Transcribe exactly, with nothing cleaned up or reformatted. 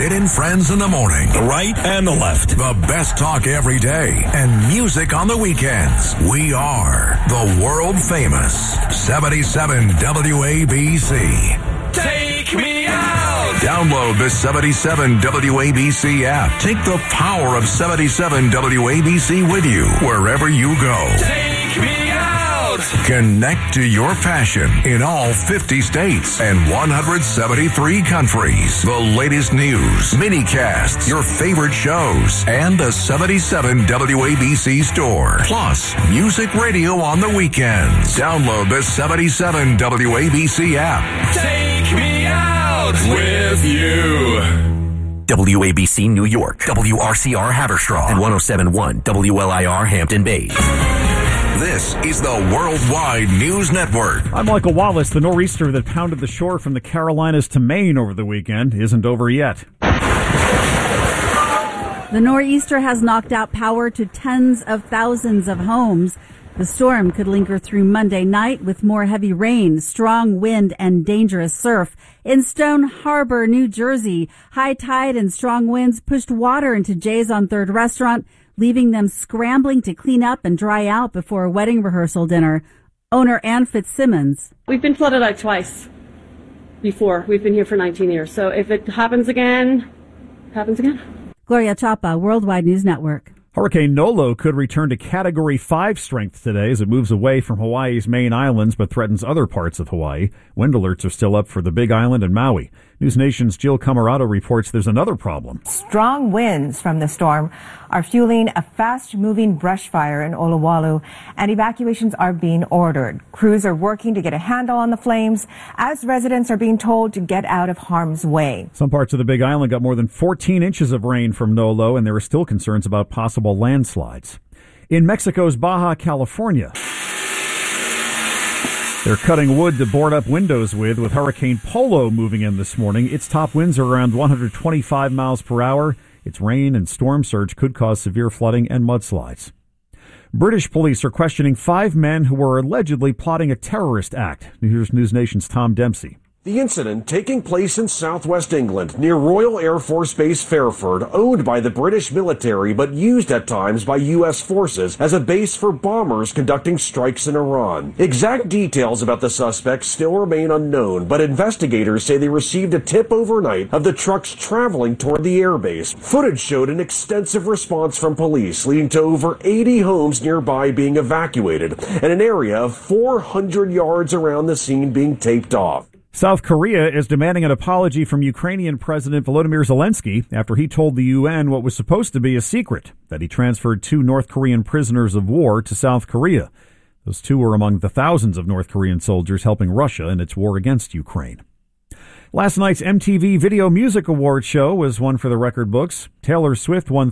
Armstead and Friends in the morning. The right and the left. The best talk every day and music on the weekends. We are the world famous seventy-seven W A B C. Take me out! Download the seventy-seven W A B C app. Take the power of seventy-seven W A B C with you wherever you go. Take me out! Connect to your passion in all fifty states and one hundred seventy-three countries. The latest news, mini-casts, your favorite shows, and the seventy-seven W A B C store. Plus, music radio on the weekends. Download the seventy-seven W A B C app. Take me out with you. W A B C New York, W R C R Haverstraw, and one oh seven point one W L I R Hampton Bays. This is the Worldwide News Network. I'm Michael Wallace. The nor'easter that pounded the shore from the Carolinas to Maine over the weekend isn't over yet. The nor'easter has knocked out power to tens of thousands of homes. The storm could linger through Monday night with more heavy rain, strong wind, and dangerous surf. In Stone Harbor, New Jersey, high tide and strong winds pushed water into Jay's on Third restaurant, leaving them scrambling to clean up and dry out before a wedding rehearsal dinner. Owner Ann Fitzsimmons. We've been flooded out twice before. We've been here for nineteen years. So if it happens again, it happens again. Gloria Chapa, Worldwide News Network. Hurricane Nolo could return to Category five strength today as it moves away from Hawaii's main islands but threatens other parts of Hawaii. Wind alerts are still up for the Big Island and Maui. News Nation's Jill Camarado reports there's another problem. Strong winds from the storm are fueling a fast-moving brush fire in Olowalu, and evacuations are being ordered. Crews are working to get a handle on the flames as residents are being told to get out of harm's way. Some parts of the Big Island got more than fourteen inches of rain from Nolo, and there are still concerns about possible landslides. In Mexico's Baja California, they're cutting wood to board up windows with, with Hurricane Polo moving in this morning. Its top winds are around one hundred twenty-five miles per hour. Its rain and storm surge could cause severe flooding and mudslides. British police are questioning five men who were allegedly plotting a terrorist act. Here's News Nation's Tom Dempsey. The incident taking place in southwest England near Royal Air Force Base Fairford, owned by the British military but used at times by U S forces as a base for bombers conducting strikes in Iran. Exact details about the suspects still remain unknown, but investigators say they received a tip overnight of the trucks traveling toward the airbase. Footage showed an extensive response from police, leading to over eighty homes nearby being evacuated and an area of four hundred yards around the scene being taped off. South Korea is demanding an apology from Ukrainian President Volodymyr Zelensky after he told the U N what was supposed to be a secret, that he transferred two North Korean prisoners of war to South Korea. Those two were among the thousands of North Korean soldiers helping Russia in its war against Ukraine. Last night's M T V Video Music Awards show was one for the record books. Taylor Swift won